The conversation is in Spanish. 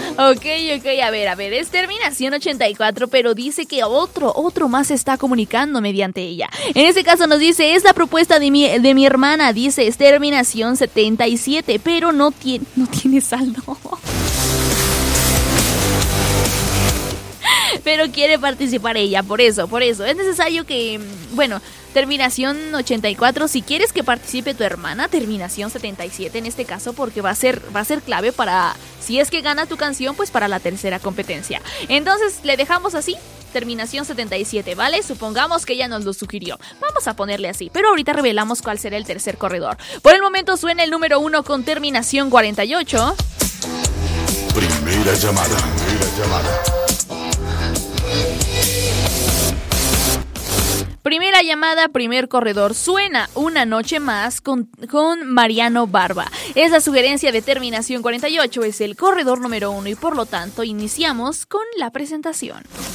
Ok, a ver, es terminación 84, pero dice que otro más se está comunicando mediante ella. En este caso nos dice, es la propuesta de mi hermana, dice, es terminación 77, pero no tiene saldo. Pero quiere participar ella, por eso. Es necesario que, bueno, terminación 84, si quieres que participe tu hermana, terminación 77 en este caso, porque va a ser clave para, si es que gana tu canción, pues para la tercera competencia. Entonces, le dejamos así, terminación 77, ¿vale? Supongamos que ella nos lo sugirió. Vamos a ponerle así, pero ahorita revelamos cuál será el tercer corredor. Por el momento suena el número 1 con terminación 48. Primera llamada. Primera llamada, primer corredor. Suena Una noche más con Mariano Barba. Es la sugerencia de terminación 48, es el corredor número 1 y por lo tanto iniciamos con la presentación.